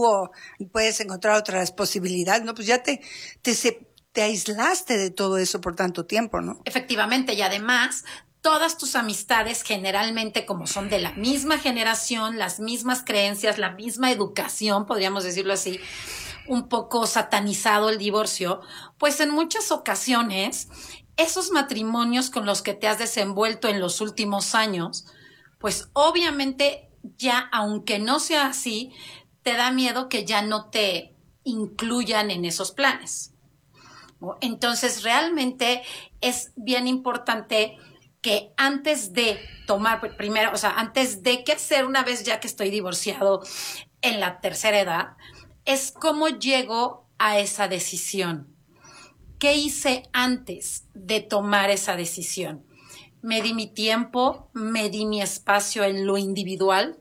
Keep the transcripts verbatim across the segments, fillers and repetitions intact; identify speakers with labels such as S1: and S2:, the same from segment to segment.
S1: luego puedes encontrar otras posibilidades, ¿no? Pues ya te, te, se, te aislaste de todo eso por tanto tiempo, ¿no?
S2: Efectivamente, y además, todas tus amistades generalmente, como son de la misma generación, las mismas creencias, la misma educación, podríamos decirlo así, un poco satanizado el divorcio, pues en muchas ocasiones esos matrimonios con los que te has desenvuelto en los últimos años, pues obviamente ya, aunque no sea así, te da miedo que ya no te incluyan en esos planes. Entonces, realmente es bien importante que antes de tomar, primero, o sea, antes de qué hacer una vez ya que estoy divorciado en la tercera edad, es cómo llego a esa decisión. ¿Qué hice antes de tomar esa decisión? Me di mi tiempo, me di mi espacio en lo individual,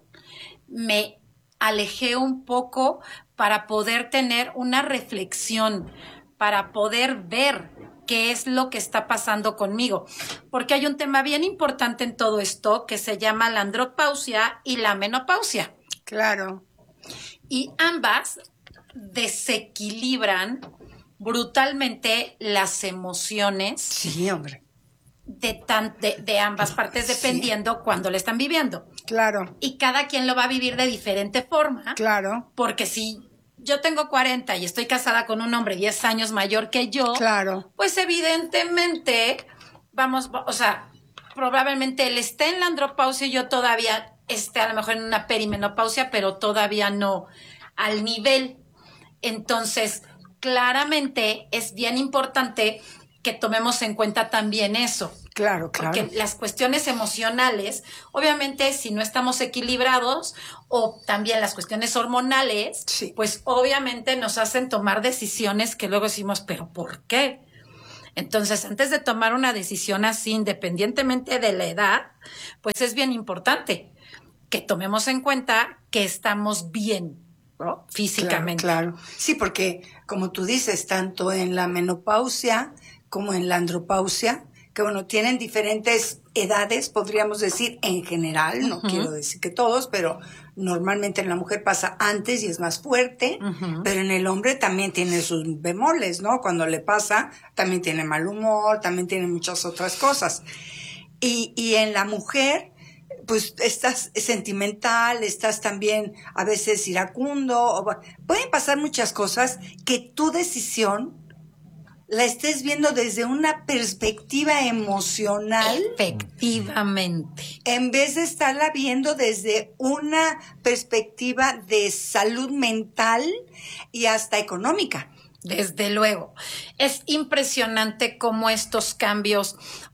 S2: me alejé un poco para poder tener una reflexión, para poder ver qué es lo que está pasando conmigo. Porque hay un tema bien importante en todo esto que se llama la andropausia y la menopausia.
S1: Claro.
S2: Y ambas desequilibran brutalmente las emociones.
S1: Sí, hombre.
S2: De, tan, de, de ambas partes, dependiendo sí. cuándo le están viviendo.
S1: Claro.
S2: Y cada quien lo va a vivir de diferente forma.
S1: Claro.
S2: Porque si yo tengo cuarenta y estoy casada con un hombre diez años mayor que yo,
S1: claro,
S2: pues evidentemente, vamos, o sea, probablemente él esté en la andropausia y yo todavía esté a lo mejor en una perimenopausia, pero todavía no al nivel. Entonces, claramente es bien importante que tomemos en cuenta también eso.
S1: Claro, claro.
S2: Porque las cuestiones emocionales, obviamente, si no estamos equilibrados, o también las cuestiones hormonales,
S1: sí.
S2: pues obviamente nos hacen tomar decisiones que luego decimos, ¿pero por qué? Entonces, antes de tomar una decisión así, independientemente de la edad, pues es bien importante que tomemos en cuenta que estamos bien, ¿no? Físicamente.
S1: Claro, claro. Sí, porque como tú dices, tanto en la menopausia como en la andropausia, que bueno, tienen diferentes edades, podríamos decir, en general, no uh-huh. quiero decir que todos, pero normalmente en la mujer pasa antes y es más fuerte, uh-huh. pero en el hombre también tiene sus bemoles, ¿no? Cuando le pasa, también tiene mal humor, también tiene muchas otras cosas. Y, y en la mujer, pues estás sentimental, estás también a veces iracundo, o, pueden pasar muchas cosas que tu decisión la estés viendo desde una perspectiva emocional.
S2: Efectivamente.
S1: En vez de estarla viendo desde una perspectiva de salud mental y hasta económica.
S2: Desde luego. Es impresionante cómo estos cambios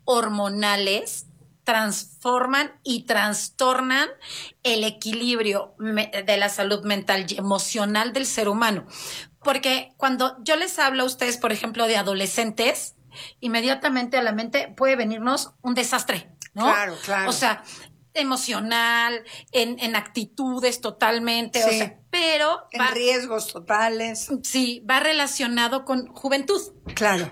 S2: hormonales transforman y trastornan el equilibrio de la salud mental y emocional del ser humano. Porque cuando yo les hablo a ustedes, por ejemplo, de adolescentes, inmediatamente a la mente puede venirnos un desastre, ¿no?
S1: Claro, claro.
S2: O sea, emocional, en, en actitudes totalmente,
S1: sí.
S2: o sea, pero...
S1: En
S2: va,
S1: riesgos totales.
S2: Sí, va relacionado con juventud.
S1: Claro.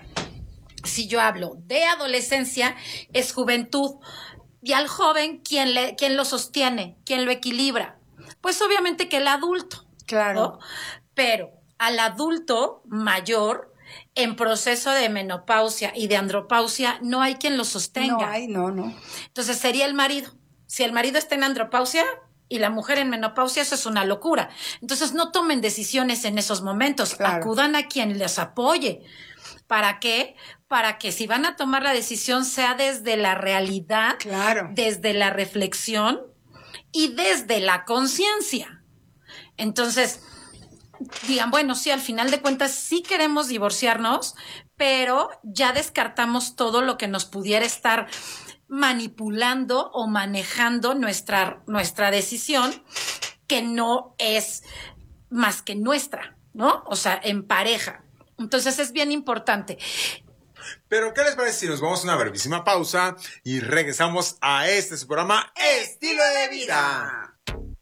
S2: Si yo hablo de adolescencia, es juventud. Y al joven, ¿quién, le, quién lo sostiene? ¿Quién lo equilibra? Pues obviamente que el adulto.
S1: Claro.
S2: ¿no? Pero al adulto mayor, en proceso de menopausia y de andropausia, no hay quien lo sostenga.
S1: No hay, no, no.
S2: Entonces sería el marido. Si el marido está en andropausia y la mujer en menopausia, eso es una locura. Entonces no tomen decisiones en esos momentos.
S1: Claro.
S2: Acudan a quien les apoye. ¿Para qué? Para que si van a tomar la decisión sea desde la realidad,
S1: claro.
S2: desde la reflexión y desde la conciencia. Entonces, digan, bueno, sí, al final de cuentas sí queremos divorciarnos, pero ya descartamos todo lo que nos pudiera estar manipulando o manejando nuestra, nuestra decisión, que no es más que nuestra, ¿no? O sea, en pareja. Entonces es bien importante.
S3: Pero, ¿qué les parece si nos vamos a una brevísima pausa y regresamos a este su programa Estilo de Vida?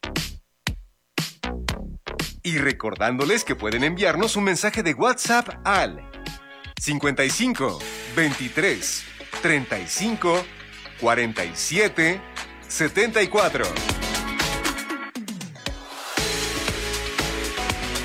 S4: Y recordándoles que pueden enviarnos un mensaje de WhatsApp al cincuenta y cinco, veintitrés, treinta y cinco, cuarenta y siete, setenta y cuatro.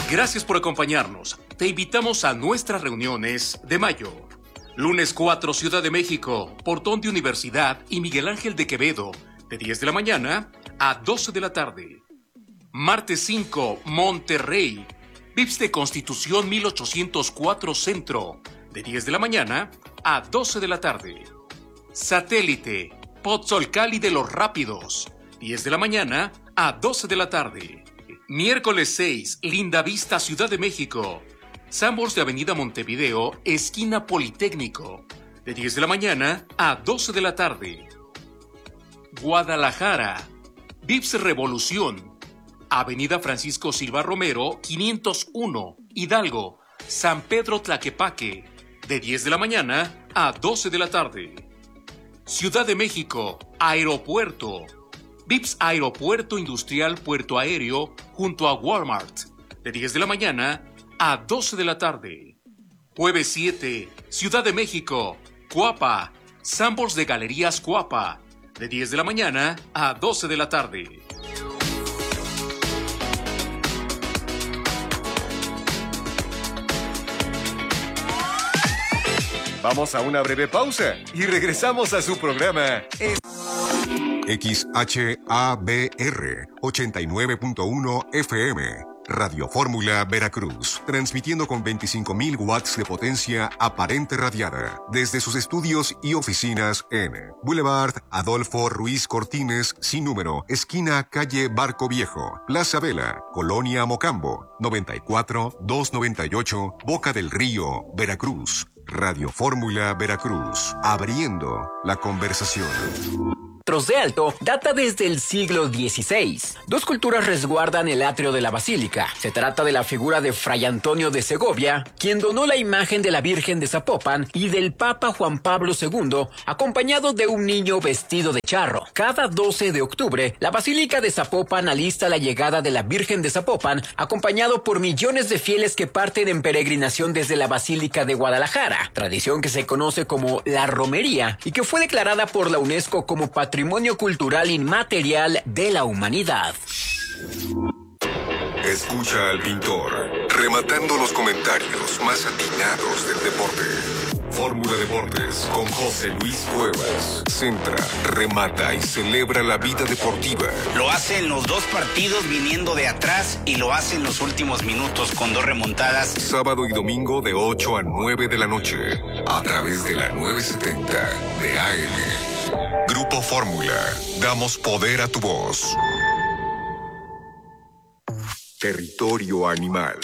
S5: Gracias por acompañarnos. Te invitamos a nuestras reuniones de mayo. Lunes cuatro, Ciudad de México, Portón de Universidad y Miguel Ángel de Quevedo, de diez de la mañana a doce de la tarde. Martes cinco, Monterrey, V I P S de Constitución mil ochocientos cuatro Centro, de diez de la mañana a doce de la tarde. Satélite, Pozzolcali de los Rápidos, diez de la mañana a doce de la tarde. Miércoles seis, Linda Vista, Ciudad de México, Sanborns de Avenida Montevideo, esquina Politécnico, de diez de la mañana a doce de la tarde. Guadalajara, V I P S Revolución, Avenida Francisco Silva Romero, quinientos uno, Hidalgo, San Pedro Tlaquepaque, de diez de la mañana a doce de la tarde. Ciudad de México, Aeropuerto, V I P S Aeropuerto Industrial Puerto Aéreo, junto a Walmart, de diez de la mañana a doce de la tarde. Jueves siete, Ciudad de México, Cuapa, Sanborns de Galerías Cuapa, de diez de la mañana a doce de la tarde.
S4: Vamos a una breve pausa y regresamos a su programa.
S6: X H A B R ochenta y nueve punto uno F M, Radio Fórmula Veracruz, transmitiendo con veinticinco mil watts de potencia aparente radiada desde sus estudios y oficinas en Boulevard Adolfo Ruiz Cortines, sin número, esquina calle Barco Viejo, Plaza Vela, Colonia Mocambo, noventa y cuatro doscientos noventa y ocho, Boca del Río, Veracruz. Radio Fórmula Veracruz, abriendo la conversación.
S7: De Alto data desde el siglo dieciséis. Dos culturas resguardan el atrio de la basílica. Se trata de la figura de Fray Antonio de Segovia, quien donó la imagen de la Virgen de Zapopan, y del Papa Juan Pablo segundo, acompañado de un niño vestido de charro. Cada doce de octubre, la Basílica de Zapopan alista la llegada de la Virgen de Zapopan, acompañado por millones de fieles que parten en peregrinación desde la Basílica de Guadalajara, tradición que se conoce como la romería y que fue declarada por la UNESCO como Patrimonio Patrimonio Cultural Inmaterial de la Humanidad.
S6: Escucha al pintor, rematando los comentarios más atinados del deporte. Fórmula Deportes con José Luis Cuevas. Centra, remata y celebra la vida deportiva.
S8: Lo hace en los dos partidos viniendo de atrás y lo hace en los últimos minutos con dos remontadas.
S6: Sábado y domingo de ocho a nueve de la noche a través de la nueve setenta de A M. Grupo Fórmula, damos poder a tu voz. Territorio animal.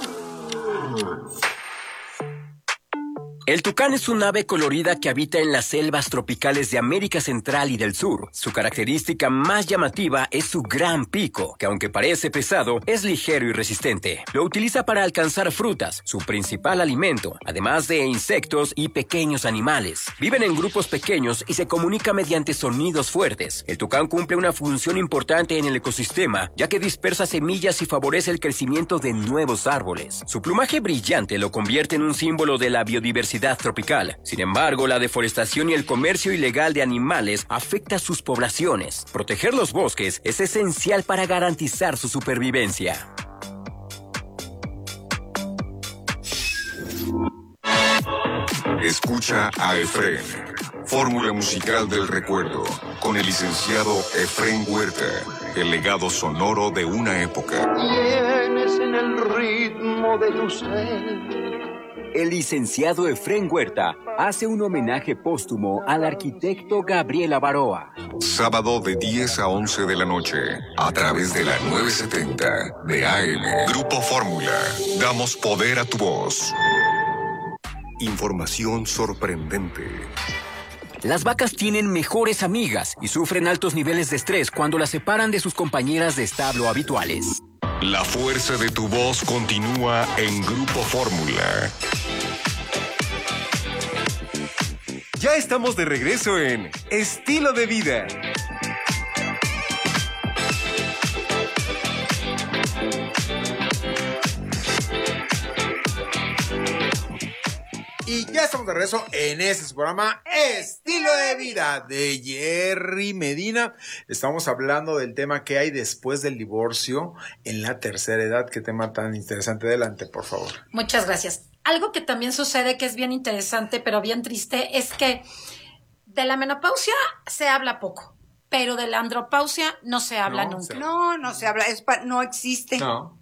S7: El tucán es un ave colorida que habita en las selvas tropicales de América Central y del Sur. Su característica más llamativa es su gran pico, que aunque parece pesado, es ligero y resistente. Lo utiliza para alcanzar frutas, su principal alimento, además de insectos y pequeños animales. Viven en grupos pequeños y se comunica mediante sonidos fuertes. El tucán cumple una función importante en el ecosistema, ya que dispersa semillas y favorece el crecimiento de nuevos árboles. Su plumaje brillante lo convierte en un símbolo de la biodiversidad tropical. Sin embargo, la deforestación y el comercio ilegal de animales afecta a sus poblaciones. Proteger los bosques es esencial para garantizar su supervivencia.
S6: Escucha a Efrén, Fórmula Musical del Recuerdo, con el licenciado Efrén Huerta, el legado sonoro de una época.
S9: Tienes en el ritmo de tu ser.
S7: El licenciado Efrén Huerta hace un homenaje póstumo al arquitecto Gabriel Avaroa.
S6: Sábado de diez a once de la noche, a través de la nueve setenta de A M. Grupo Fórmula, damos poder a tu voz. Información sorprendente.
S7: Las vacas tienen mejores amigas y sufren altos niveles de estrés cuando las separan de sus compañeras de establo habituales.
S6: La fuerza de tu voz continúa en Grupo Fórmula.
S4: Ya estamos de regreso en Estilo de Vida.
S3: Y ya estamos de regreso en este programa Estilo de Vida de Jerry Medina. Estamos hablando del tema que hay después del divorcio en la tercera edad. Qué tema tan interesante. Adelante, por favor.
S2: Muchas gracias. Algo que también sucede que es bien interesante, pero bien triste, es que de la menopausia se habla poco, pero de la andropausia no se habla
S3: No,
S2: nunca.
S3: se-
S1: No, no se habla, es pa- no existe.
S3: No.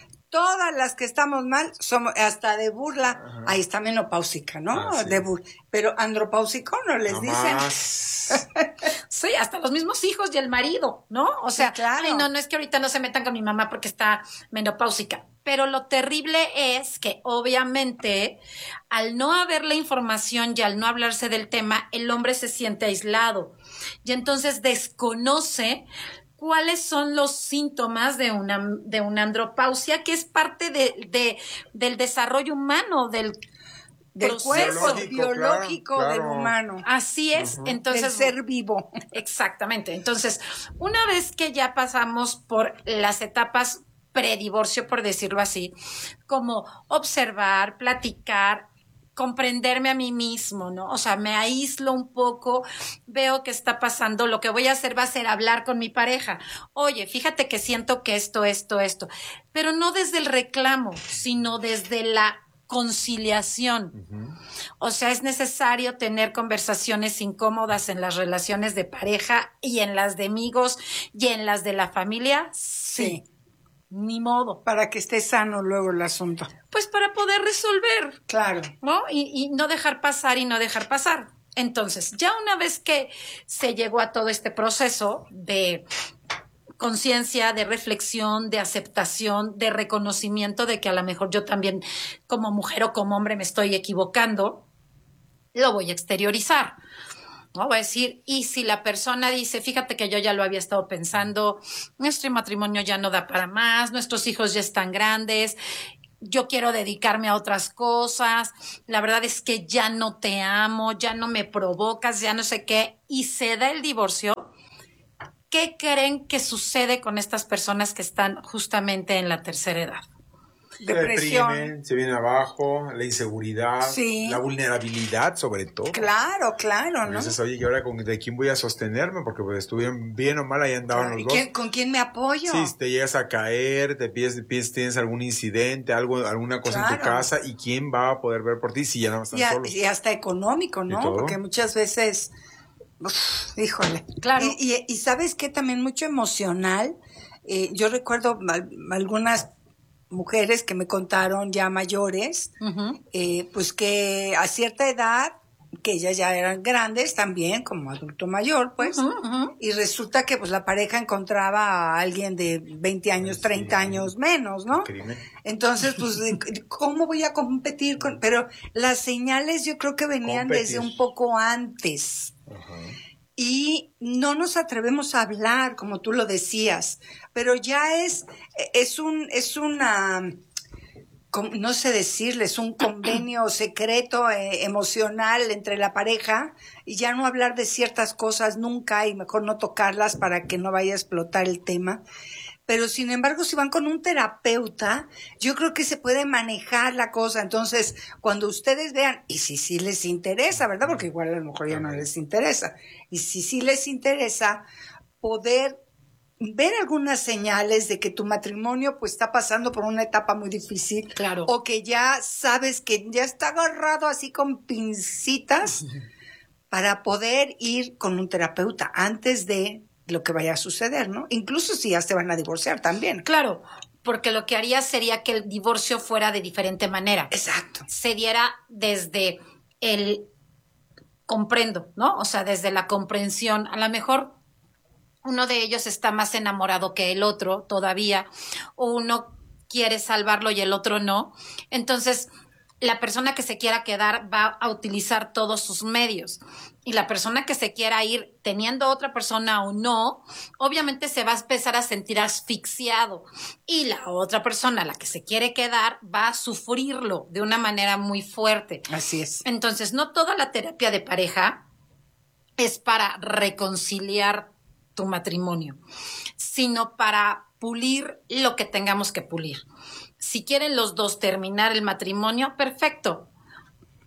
S1: Todas las que estamos mal somos hasta de burla.
S3: Ajá.
S1: Ahí está menopáusica, ¿no?
S3: Ah, sí.
S1: De burla. Pero andropáusico no les
S3: No
S1: dicen.
S3: más.
S2: Sí, hasta los mismos hijos y el marido, ¿no? O sea,
S1: Sí, claro.
S2: ay, no, no es que ahorita no se metan con mi mamá porque está menopáusica. Pero lo terrible es que obviamente al no haber la información y al no hablarse del tema, el hombre se siente aislado y entonces desconoce cuáles son los síntomas de una, de una andropausia, que es parte de, de, del desarrollo humano, del
S1: Del
S2: proceso.
S1: cuerpo
S3: Biológico,
S1: biológico
S3: claro,
S1: del
S3: claro.
S1: humano.
S2: Así es,
S1: Del
S2: entonces
S1: ser vivo.
S2: exactamente. Entonces, una vez que ya pasamos por las etapas predivorcio, por decirlo así, como observar, platicar, comprenderme a mí mismo, ¿no? O sea, me aíslo un poco, veo que está pasando, lo que voy a hacer va a ser hablar con mi pareja. Oye, fíjate que siento que esto, esto, esto, pero no desde el reclamo, sino desde la conciliación. O sea, es necesario tener conversaciones incómodas en las relaciones de pareja y en las de amigos y en las de la familia. Sí.
S1: Sí.
S2: Ni modo.
S1: Para que esté sano luego el asunto.
S2: Pues para poder resolver,
S1: Claro.
S2: ¿no? Y, y no dejar pasar y no dejar pasar. Entonces, ya una vez que se llegó a todo este proceso de conciencia, de reflexión, de aceptación, de reconocimiento de que a lo mejor yo también como mujer o como hombre me estoy equivocando, lo voy a exteriorizar. No voy a decir, y si la persona dice, fíjate que yo ya lo había estado pensando, nuestro matrimonio ya no da para más, nuestros hijos ya están grandes, yo quiero dedicarme a otras cosas, la verdad es que ya no te amo, ya no me provocas, ya no sé qué, y se da el divorcio, ¿qué creen que sucede con estas personas que están justamente en la tercera edad?
S1: Depresión.
S3: Se deprimen, se viene abajo, la inseguridad,
S1: Sí.
S3: la vulnerabilidad sobre todo.
S1: Claro, claro, ¿no?
S3: Dices, oye, ¿y ahora con, de quién voy a sostenerme? Porque pues estuvieron bien o mal, ahí andaban
S1: Claro,
S3: los
S1: ¿y
S3: dos.
S1: quién- ¿Con quién me apoyo?
S3: Sí, te llegas a caer, te pides, pides, tienes algún incidente, algo, alguna cosa en tu
S1: Claro.
S3: casa, ¿y quién va a poder ver por ti si ya no están
S1: Y, a-
S3: solos?
S1: y hasta económico,
S3: ¿Y
S1: ¿no?
S3: todo?
S1: Porque muchas veces, uf, híjole.
S2: Claro.
S1: Y, y, y sabes qué, también mucho emocional. Eh, yo recuerdo al- algunas mujeres que me contaron ya mayores,
S2: Ujú.
S1: eh, pues que a cierta edad, que ellas ya eran grandes también, como adulto mayor, pues,
S2: Ujú, ujú.
S1: y resulta que pues la pareja encontraba a alguien de veinte años,
S3: Sí.
S1: treinta años menos, ¿no?
S3: Crimen.
S1: Entonces, pues, de- ¿cómo voy a competir con...? Pero las señales yo creo que venían
S3: Competir.
S1: desde un poco antes.
S3: Ajá.
S1: Y no nos atrevemos a hablar, como tú lo decías, pero ya es, es un, es una, com- no sé decirle, es un convenio secreto, eh, emocional entre la pareja, y ya no hablar de ciertas cosas nunca, y mejor no tocarlas para que no vaya a explotar el tema. Pero sin embargo, si van con un terapeuta, yo creo que se puede manejar la cosa. Entonces, cuando ustedes vean, y si sí les interesa, ¿verdad? Porque igual a lo mejor ya no les interesa. Y si sí les interesa, poder ver algunas señales de que tu matrimonio pues está pasando por una etapa muy difícil.
S2: Claro.
S1: O que ya sabes que ya está agarrado así con pincitas para poder ir con un terapeuta antes de lo que vaya a suceder, ¿no? Incluso si ya se van a divorciar también.
S2: Claro, porque lo que haría sería que el divorcio fuera de diferente manera.
S1: Exacto.
S2: Se diera desde el comprendo, ¿no? O sea, desde la comprensión. A lo mejor uno de ellos está más enamorado que el otro todavía, o uno quiere salvarlo y el otro no. Entonces, la persona que se quiera quedar va a utilizar todos sus medios. Y la persona que se quiera ir teniendo otra persona o no, obviamente se va a empezar a sentir asfixiado. Y la otra persona, la que se quiere quedar, va a sufrirlo de una manera muy fuerte.
S1: Así es.
S2: Entonces, no toda la terapia de pareja es para reconciliar tu matrimonio, sino para pulir lo que tengamos que pulir. Si quieren los dos terminar el matrimonio, perfecto.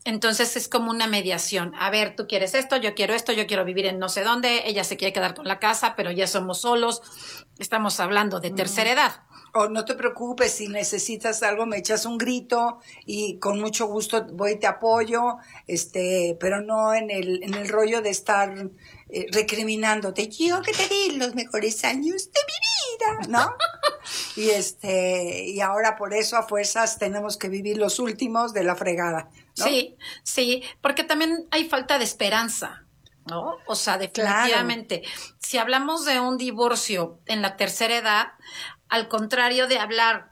S2: Entonces es como una mediación. A ver, tú quieres esto, yo quiero esto, yo quiero vivir en no sé dónde, ella se quiere quedar con la casa, pero ya somos solos. Estamos hablando de tercera edad.
S1: O no te preocupes, si necesitas algo me echas un grito y con mucho gusto voy y te apoyo, este, pero no en el, en el rollo de estar eh, recriminándote. Yo que te di los mejores años de mi vida, ¿no? Y este, y ahora por eso a fuerzas tenemos que vivir los últimos de la fregada, ¿no?
S2: Sí, sí, porque también hay falta de esperanza, ¿no? O sea, definitivamente, claro. Si hablamos de un divorcio en la tercera edad, al contrario de hablar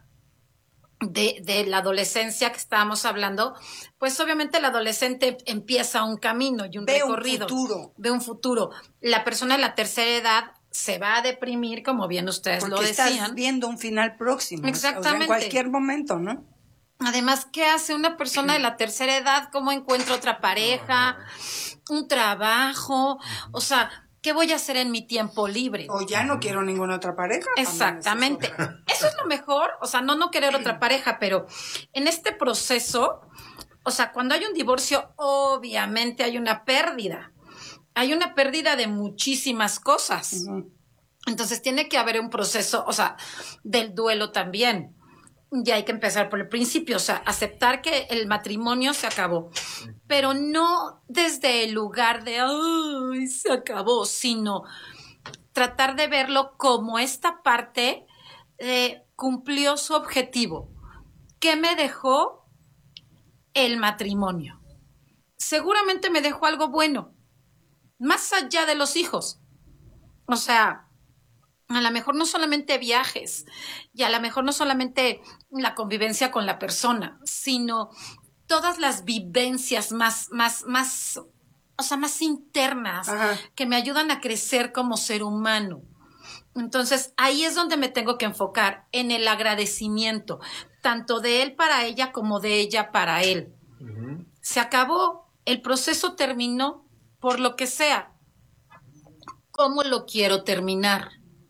S2: de, de la adolescencia que estábamos hablando, pues obviamente el adolescente empieza un camino y un
S1: ve
S2: recorrido.
S1: Ve un futuro.
S2: Ve un futuro. La persona de la tercera edad se va a deprimir, como bien ustedes
S1: Porque
S2: lo decían.
S1: Estás viendo un final próximo.
S2: Exactamente.
S1: O sea, en cualquier momento, ¿no?
S2: Además, ¿qué hace una persona de la tercera edad? ¿Cómo encuentra otra pareja? Un trabajo. O sea, ¿qué voy a hacer en mi tiempo libre?
S1: O ya no quiero ninguna otra pareja.
S2: Exactamente. Eso es lo mejor. O sea, no no querer otra pareja, pero en este proceso, o sea, cuando hay un divorcio, obviamente hay una pérdida. Hay una pérdida de muchísimas cosas. Uh-huh. Entonces tiene que haber un proceso, o sea, del duelo también. Ya hay que empezar por el principio, o sea, aceptar que el matrimonio se acabó, pero no desde el lugar de ¡ay, se acabó!, sino tratar de verlo como esta parte eh, cumplió su objetivo. ¿Qué me dejó el matrimonio? Seguramente me dejó algo bueno, más allá de los hijos. O sea, a lo mejor no solamente viajes y a lo mejor no solamente la convivencia con la persona, sino todas las vivencias más, más, más, o sea, más internas. Ajá. Que me ayudan a crecer como ser humano. Entonces, ahí es donde me tengo que enfocar, en el agradecimiento, tanto de él para ella como de ella para él. Uh-huh. Se acabó, el proceso terminó, por lo que sea. ¿Cómo lo quiero terminar?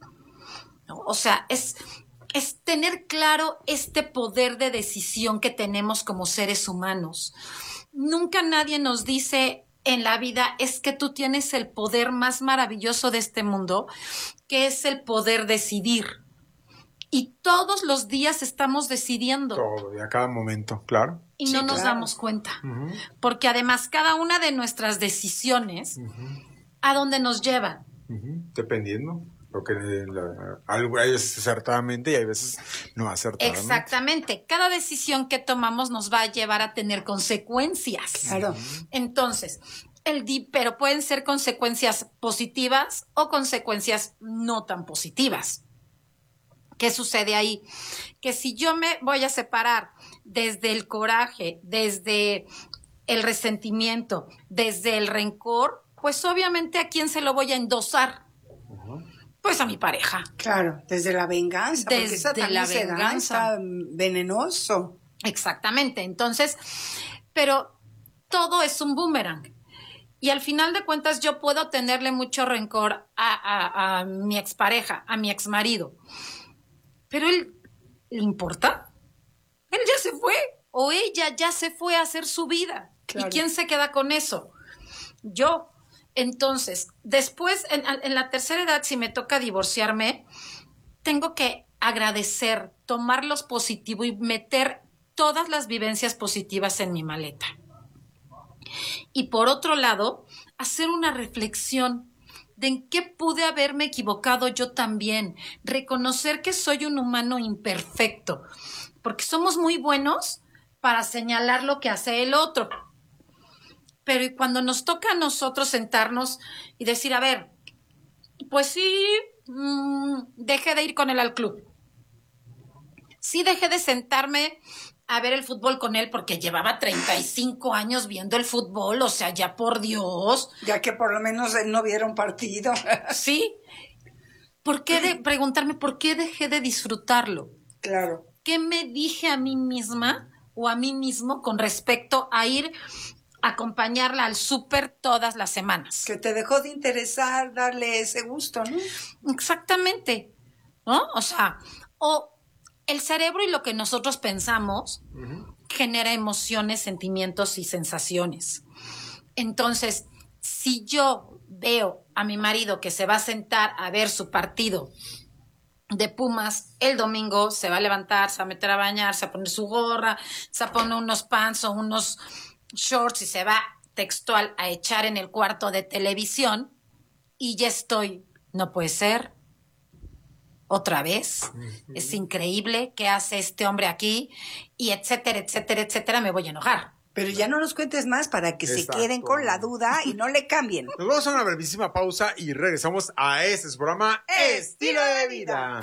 S2: O sea, es, es tener claro este poder de decisión que tenemos como seres humanos. Nunca nadie nos dice en la vida, es que tú tienes el poder más maravilloso de este mundo, que es el poder decidir. Y todos los días estamos decidiendo.
S3: Todo, y a cada momento, claro.
S2: Y sí, no nos claro. damos cuenta. Uh-huh. Porque además cada una de nuestras decisiones, uh-huh. ¿a dónde nos llevan?
S3: Uh-huh. Dependiendo. Porque algo hay veces acertadamente y hay veces no acertadamente.
S2: Exactamente. Cada decisión que tomamos nos va a llevar a tener consecuencias.
S1: Claro.
S2: Entonces, el di- pero pueden ser consecuencias positivas o consecuencias no tan positivas. ¿Qué sucede ahí? Que si yo me voy a separar desde el coraje, desde el resentimiento, desde el rencor, pues obviamente ¿a quién se lo voy a endosar? Pues a mi pareja.
S1: Claro, desde la venganza.
S2: Desde
S1: porque esa
S2: la
S1: se
S2: venganza.
S1: Da, está venenoso.
S2: Exactamente. Entonces, pero todo es un boomerang. Y al final de cuentas yo puedo tenerle mucho rencor a, a, a mi expareja, a mi exmarido. Pero él, ¿le importa? Él ya se fue. O ella ya se fue a hacer su vida. Claro. ¿Y quién se queda con eso? Yo. Entonces, después, en, en la tercera edad, si me toca divorciarme, tengo que agradecer, tomar los positivos y meter todas las vivencias positivas en mi maleta. Y por otro lado, hacer una reflexión de en qué pude haberme equivocado yo también. Reconocer que soy un humano imperfecto, porque somos muy buenos para señalar lo que hace el otro. Pero y cuando nos toca a nosotros sentarnos y decir, a ver, pues sí, mmm, dejé de ir con él al club. Sí dejé de sentarme a ver el fútbol con él porque llevaba treinta y cinco años viendo el fútbol, o sea, ya por Dios.
S1: Ya que por lo menos él no viera un partido.
S2: Sí. ¿Por qué de, preguntarme por qué dejé de disfrutarlo?
S1: Claro.
S2: ¿Qué me dije a mí misma o a mí mismo con respecto a ir acompañarla al súper todas las semanas?
S1: Que te dejó de interesar darle ese gusto, ¿no?
S2: Exactamente, ¿no? O sea, o el cerebro y lo que nosotros pensamos, uh-huh. genera emociones, sentimientos y sensaciones. Entonces, si yo veo a mi marido que se va a sentar a ver su partido de Pumas el domingo, se va a levantar, se va a meter a bañar, se va a poner su gorra, se va a poner unos pants o unos shorts y se va textual a echar en el cuarto de televisión y ya estoy, no puede ser, otra vez, uh-huh. Es increíble qué hace este hombre aquí y etcétera, etcétera, etcétera, me voy a enojar.
S1: Pero ya no nos cuentes más para que
S3: Exacto.
S1: se queden con la duda y no le cambien.
S3: Nos vamos a una brevísima pausa y regresamos a este su programa Estilo de Vida.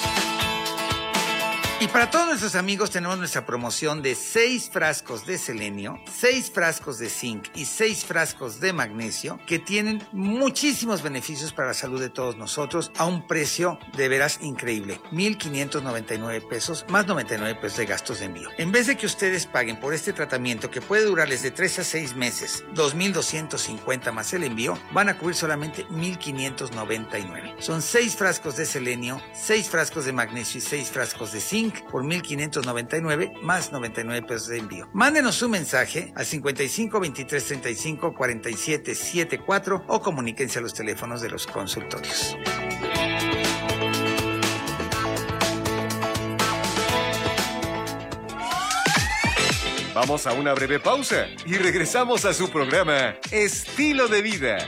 S10: Y para todos nuestros amigos tenemos nuestra promoción de seis frascos de selenio, seis frascos de zinc y seis frascos de magnesio que tienen muchísimos beneficios para la salud de todos nosotros a un precio de veras increíble. mil quinientos noventa y nueve pesos más noventa y nueve pesos de gastos de envío. En vez de que ustedes paguen por este tratamiento que puede durarles de tres a seis meses, dos mil doscientos cincuenta más el envío, van a cubrir solamente mil quinientos noventa y nueve. Son seis frascos de selenio, seis frascos de magnesio y seis frascos de zinc por mil quinientos noventa y nueve más noventa y nueve pesos de envío. Mándenos su mensaje al cincuenta y cinco, veintitrés, treinta y cinco, cuarenta y siete, setenta y cuatro o comuníquense a los teléfonos de los consultorios.
S4: Vamos a una breve pausa y regresamos a su programa Estilo de Vida.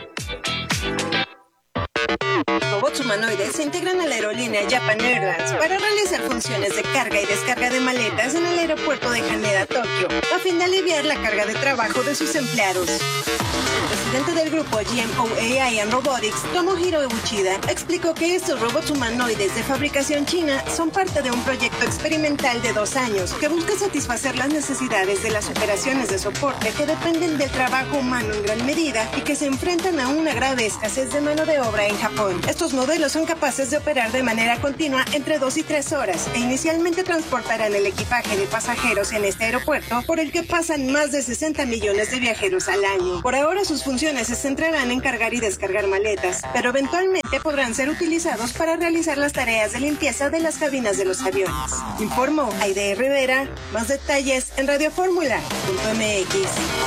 S11: Robots humanoides se integran a la aerolínea Japan Airlines para realizar funciones de carga y descarga de maletas en el aeropuerto de Haneda, Tokio, a fin de aliviar la carga de trabajo de sus empleados. El presidente del grupo G M O A I and Robotics, Tomohiro Uchida, explicó que estos robots humanoides de fabricación china son parte de un proyecto experimental de dos años que busca satisfacer las necesidades de las operaciones de soporte que dependen del trabajo humano en gran medida y que se enfrentan a una grave escasez de mano de obra en Japón. Estos modelos son capaces de operar de manera continua entre dos y tres horas e inicialmente transportarán el equipaje de pasajeros en este aeropuerto por el que pasan más de sesenta millones de viajeros al año. Por ahora sus funciones se centrarán en cargar y descargar maletas, pero eventualmente podrán ser utilizados para realizar las tareas de limpieza de las cabinas de los aviones. Informó Aide Rivera. Más detalles en radioformula punto m x.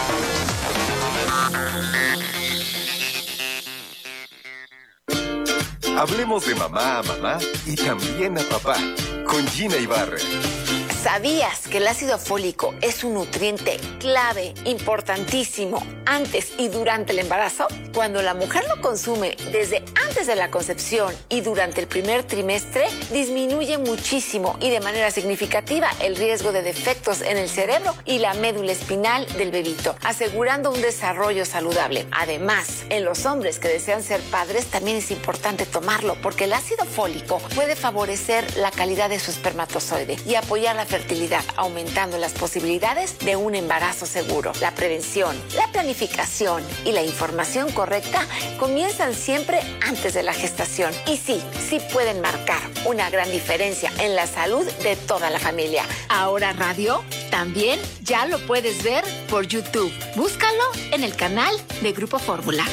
S4: Hablemos de mamá a mamá y también a papá con Gina Ibarra.
S12: ¿Sabías que el ácido fólico es un nutriente clave, importantísimo, antes y durante el embarazo? Cuando la mujer lo consume desde antes de la concepción y durante el primer trimestre, disminuye muchísimo y de manera significativa el riesgo de defectos en el cerebro y la médula espinal del bebito, asegurando un desarrollo saludable. Además, en los hombres que desean ser padres también es importante tomarlo porque el ácido fólico puede favorecer la calidad de su espermatozoide y apoyar la fertilidad, aumentando las posibilidades de un embarazo seguro. La prevención, la planificación y la información correcta comienzan siempre antes de la gestación. Y sí, sí pueden marcar una gran diferencia en la salud de toda la familia. Ahora Radio también ya lo puedes ver por YouTube. Búscalo en el canal de Grupo Fórmula.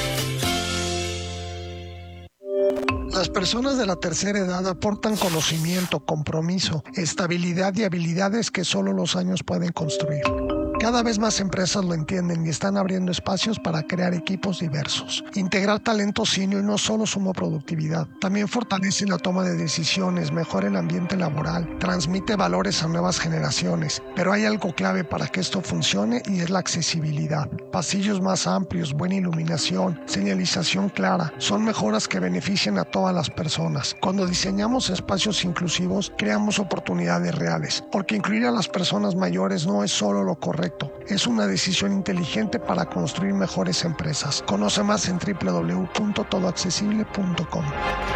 S13: Las personas de la tercera edad aportan conocimiento, compromiso, estabilidad y habilidades que solo los años pueden construir. Cada vez más empresas lo entienden y están abriendo espacios para crear equipos diversos. Integrar talento senior no solo suma productividad, también fortalece la toma de decisiones, mejora el ambiente laboral, transmite valores a nuevas generaciones. Pero hay algo clave para que esto funcione y es la accesibilidad. Pasillos más amplios, buena iluminación, señalización clara, son mejoras que benefician a todas las personas. Cuando diseñamos espacios inclusivos, creamos oportunidades reales, porque incluir a las personas mayores no es solo lo correcto. Es una decisión inteligente para construir mejores empresas. Conoce más en doble u doble u doble u punto todo accesible punto com.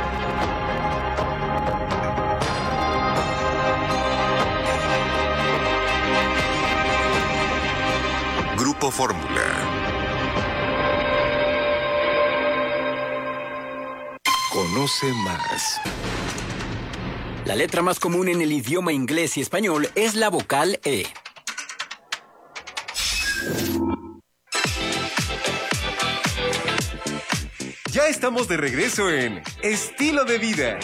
S6: Grupo Fórmula.
S4: Conoce más.
S7: La letra más común en el idioma inglés y español es la vocal E.
S4: Ya estamos de regreso en Estilo de Vida.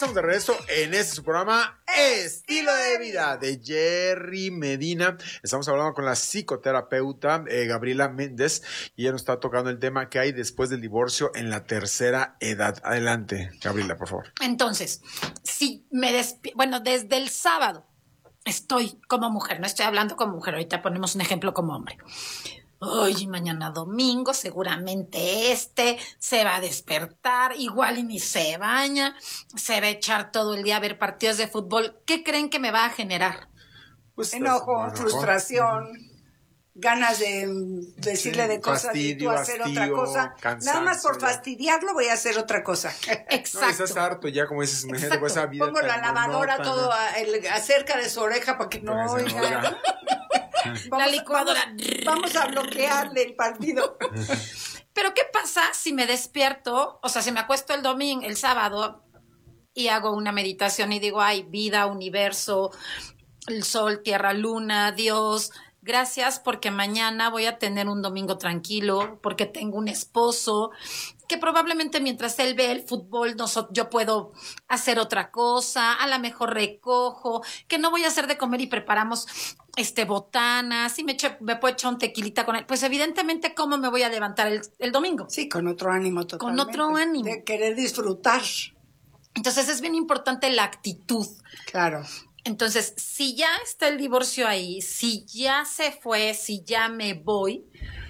S3: estamos de regreso en este su programa Estilo de Vida de Jerry Medina. Estamos hablando con la psicoterapeuta eh, Gabriela Méndez y ella nos está tocando el tema que hay después del divorcio en la tercera edad. Adelante, Gabriela, por favor.
S2: Entonces, si me despierto, bueno, desde el sábado estoy como mujer, no estoy hablando como mujer, ahorita ponemos un ejemplo como hombre. Hoy, mañana domingo, seguramente este se va a despertar, igual y ni se baña, se va a echar todo el día a ver partidos de fútbol. ¿Qué creen que me va a generar?
S1: Pues enojo, enojo, frustración, ganas de decirle sí, de cosas fastidio, y tú hacer hastío, otra cosa. Cansancio, nada más por fastidiarlo voy a hacer otra cosa.
S2: Exacto.
S3: No, estás harto ya, como dices, imagínate con esa vida.
S1: Pongo la lavadora monótona. Todo a, el, acerca de su oreja para que no para que oiga. Vamos,
S2: la licuadora.
S1: Vamos, vamos a bloquearle el partido.
S2: Pero ¿qué pasa si me despierto? O sea, si me acuesto el domingo, el sábado, y hago una meditación y digo, ay, vida, universo, el sol, tierra, luna, Dios, gracias porque mañana voy a tener un domingo tranquilo, porque tengo un esposo, que probablemente mientras él ve el fútbol nosotros, yo puedo hacer otra cosa, a lo mejor recojo, que no voy a hacer de comer y preparamos este botanas, y me, eche, me puedo echar un tequilita con él. Pues evidentemente, ¿cómo me voy a levantar el, el domingo?
S1: Sí, con otro ánimo totalmente.
S2: Con otro ánimo.
S1: De querer disfrutar.
S2: Entonces es bien importante la actitud.
S1: Claro.
S2: Entonces, si ya está el divorcio ahí, si ya se fue, si ya me voy,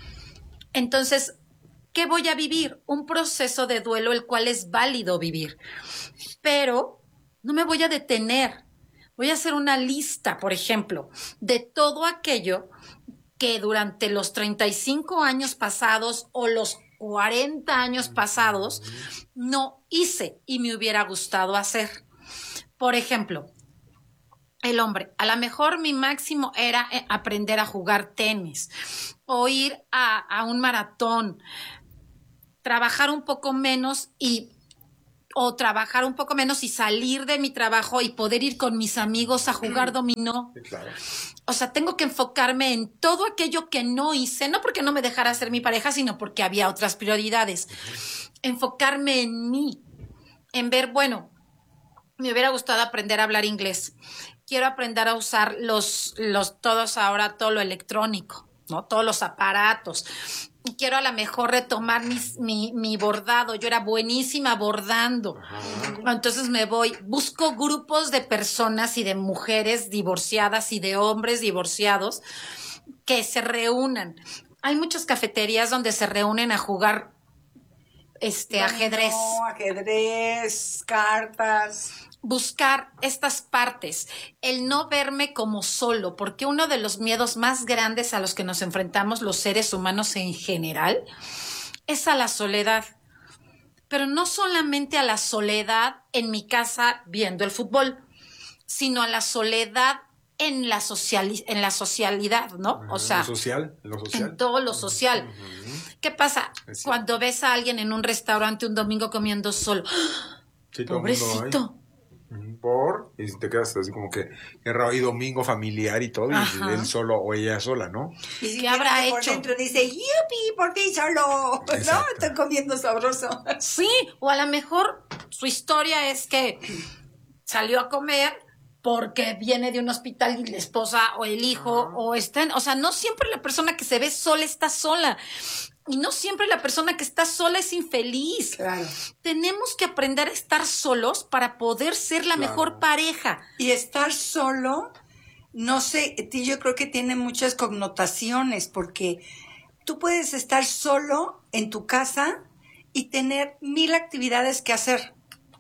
S2: entonces, ¿qué voy a vivir? Un proceso de duelo el cual es válido vivir. Pero no me voy a detener. Voy a hacer una lista, por ejemplo, de todo aquello que durante los treinta y cinco años pasados o los cuarenta años pasados no hice y me hubiera gustado hacer. Por ejemplo, el hombre, a lo mejor mi máximo era aprender a jugar tenis o ir a, a un maratón, trabajar un poco menos y o trabajar un poco menos y salir de mi trabajo y poder ir con mis amigos a jugar dominó.
S3: Sí, claro.
S2: O sea, tengo que enfocarme en todo aquello que no hice, no porque no me dejara ser mi pareja, sino porque había otras prioridades. Uh-huh. Enfocarme en mí, en ver, bueno, me hubiera gustado aprender a hablar inglés. Quiero aprender a usar los, los todos ahora, todo lo electrónico, ¿no? Todos los aparatos. Y quiero a lo mejor retomar mis, mi, mi bordado. Yo era buenísima bordando. Ajá. Entonces me voy, busco grupos de personas y de mujeres divorciadas y de hombres divorciados que se reúnan. Hay muchas cafeterías donde se reúnen a jugar este
S1: no,
S2: ajedrez.
S1: No, ajedrez, cartas.
S2: Buscar estas partes, el no verme como solo, porque uno de los miedos más grandes a los que nos enfrentamos los seres humanos en general es a la soledad. Pero no solamente a la soledad en mi casa viendo el fútbol, sino a la soledad en la, sociali- en la socialidad, ¿no? O sea,
S3: ¿En lo social? ¿En lo social?
S2: En todo lo social. Uh-huh. ¿Qué pasa es cuando ves a alguien en un restaurante un domingo comiendo solo?
S3: Sí,
S2: pobrecito.
S3: Por, y te quedas así como que y domingo familiar y todo, y él solo o ella sola, ¿no?
S1: Y si ¿qué habrá hecho? Por dentro dice, yupi, ¿por qué solo? Exacto. No, estoy comiendo sabroso.
S2: Sí, o a lo mejor su historia es que salió a comer porque viene de un hospital y la esposa o el hijo uh-huh. o están, o sea, no siempre la persona que se ve sola está sola. Y no siempre la persona que está sola es infeliz.
S1: Claro.
S2: Tenemos que aprender a estar solos para poder ser la claro. mejor pareja.
S1: Y estar solo, no sé, yo creo que tiene muchas connotaciones, porque tú puedes estar solo en tu casa y tener mil actividades que hacer.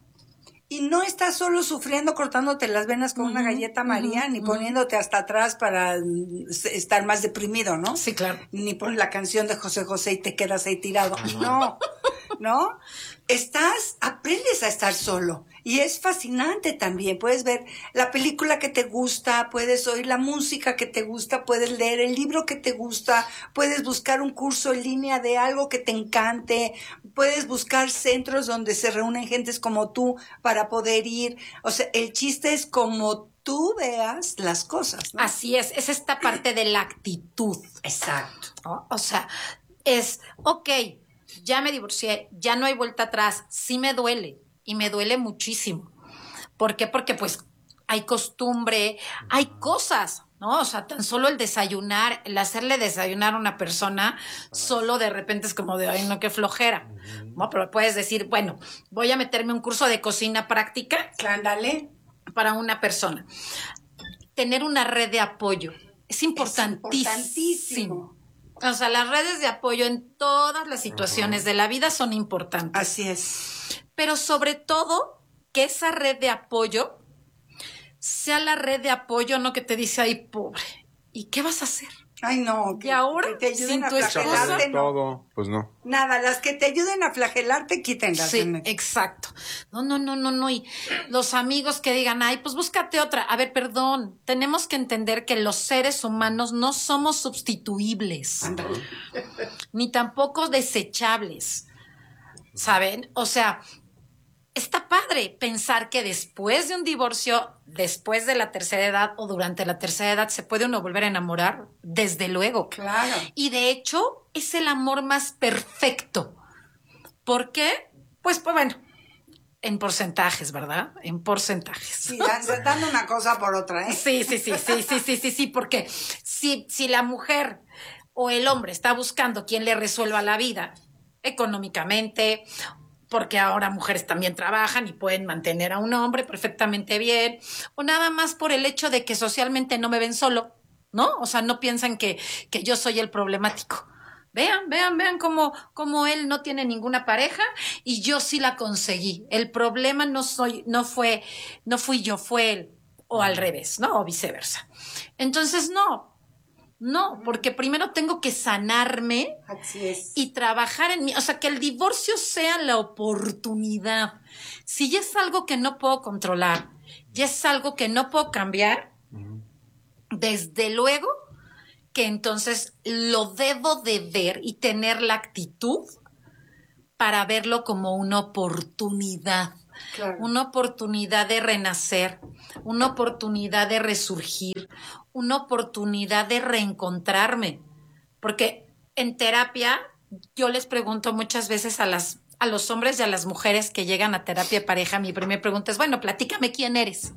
S1: Y no estás solo sufriendo, cortándote las venas con uh-huh, una galleta María, uh-huh, ni uh-huh. poniéndote hasta atrás para estar más deprimido, ¿no?
S2: Sí, claro.
S1: Ni pones la canción de José José y te quedas ahí tirado. Uh-huh. No, ¿no? Estás, aprendes a estar solo. Y es fascinante también. Puedes ver la película que te gusta, puedes oír la música que te gusta, puedes leer el libro que te gusta, puedes buscar un curso en línea de algo que te encante, puedes buscar centros donde se reúnen gentes como tú para poder ir. O sea, el chiste es como tú veas las cosas, ¿no?
S2: Así es, es esta parte de la actitud.
S1: Exacto.
S2: ¿No? O sea, es, ok, ya me divorcié, ya no hay vuelta atrás, sí me duele. Y me duele muchísimo. ¿Por qué? Porque pues hay costumbre, hay cosas, ¿no? O sea, tan solo el desayunar, el hacerle desayunar a una persona, solo de repente es como de, ay, no, qué flojera, ¿no? Pero puedes decir, bueno, voy a meterme un curso de cocina práctica.
S1: Ándale.
S2: Para una persona. Tener una red de apoyo es importantísimo.
S1: Es importantísimo.
S2: O sea, las redes de apoyo en todas las situaciones uh-huh. de la vida son importantes.
S1: Así es.
S2: Pero sobre todo, que esa red de apoyo sea la red de apoyo, no que te dice, ay, pobre, ¿y qué vas a hacer?
S1: Ay, no.
S2: Que, y ahora,
S1: que te ayuden
S2: sin
S1: a
S2: tu
S1: flagelarte,
S3: no. Todo, pues no.
S1: Nada, las que te ayuden a flagelarte, quítenlas.
S2: Sí, exacto. No, no, no, no, no. Y los amigos que digan, ay, pues búscate otra. A ver, perdón, tenemos que entender que los seres humanos no somos sustituibles. Andale. Ni tampoco desechables. ¿Saben? O sea, está padre pensar que después de un divorcio, después de la tercera edad o durante la tercera edad, se puede uno volver a enamorar, desde luego.
S1: Claro.
S2: Y de hecho, es el amor más perfecto. ¿Por qué? Pues, pues bueno, en porcentajes, ¿verdad? En porcentajes.
S1: Sí, dando una cosa por otra, ¿eh?
S2: Sí, sí, sí, sí, sí, sí, sí, sí, porque si, si la mujer o el hombre está buscando quien le resuelva la vida económicamente, porque ahora mujeres también trabajan y pueden mantener a un hombre perfectamente bien, o nada más por el hecho de que socialmente no me ven solo, ¿no? O sea, no piensan que, que yo soy el problemático. Vean, vean, vean cómo, cómo él no tiene ninguna pareja y yo sí la conseguí. El problema no soy, no fue, no fui yo, fue él, o al revés, ¿no? O viceversa. Entonces, no. No, porque primero tengo que sanarme.
S1: Así es.
S2: Y trabajar en mí. O sea, que el divorcio sea la oportunidad. Si ya es algo que no puedo controlar, ya es algo que no puedo cambiar, uh-huh. desde luego que entonces lo debo de ver y tener la actitud para verlo como una oportunidad. Claro. Una oportunidad de renacer, una oportunidad de resurgir, una oportunidad de reencontrarme. Porque en terapia yo les pregunto muchas veces a las a los hombres y a las mujeres que llegan a terapia de pareja, mi primera pregunta es, bueno, platícame quién eres.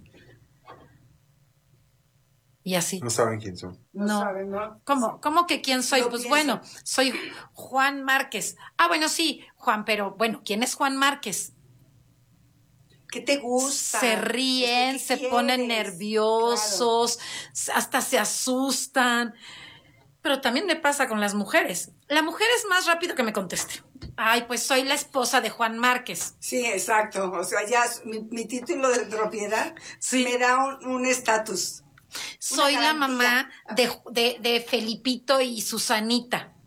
S2: Y así.
S3: No saben quién son.
S2: No.
S1: no saben, ¿no?
S2: ¿Cómo? ¿Cómo que quién soy?
S1: Lo
S2: pues
S1: pienso.
S2: Bueno, soy Juan Márquez. Ah, bueno, sí, Juan, pero bueno, ¿quién es Juan Márquez?
S1: ¿Qué te gusta?
S2: Se ríen, se quieres? Ponen nerviosos, claro. Hasta se asustan. Pero también me pasa con las mujeres. La mujer es más rápido que me conteste. Ay, pues soy la esposa de Juan Márquez.
S1: Sí, exacto. O sea, ya mi, mi título de propiedad sí. me da un estatus.
S2: Soy la mamá de, de, de Felipito y Susanita.